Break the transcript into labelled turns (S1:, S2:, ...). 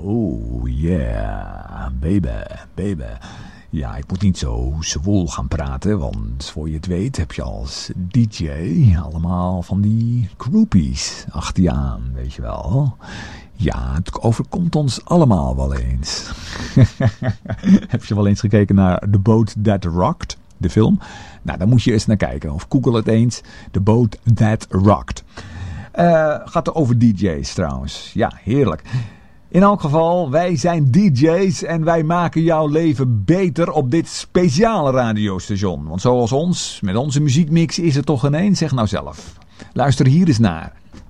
S1: Oh yeah, baby. Ja, ik moet niet zo zwoel gaan praten, want voor je het weet heb je als DJ allemaal van die groupies achter je aan, weet je wel. Ja, het overkomt ons allemaal wel eens. Heb je wel eens gekeken naar The Boat That Rocked, de film? Nou, daar moet je eens naar kijken. Of google het eens. The Boat That Rocked. Gaat er over DJ's trouwens. Ja, heerlijk. In elk geval, wij zijn DJ's en wij maken jouw leven beter op dit speciale radiostation. Want zoals ons, met onze muziekmix is het toch ineens, zeg nou zelf. Luister hier eens naar.